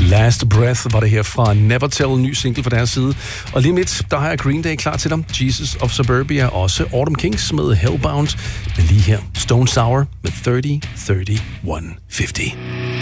Last Breath var det her fra Nevertell, en ny single fra deres side. Og lige midt, der har jeg Green Day klar til dig. Jesus of Suburbia, også Autumn Kings med Hellbound. Men lige her, Stone Sour med 30-31-50.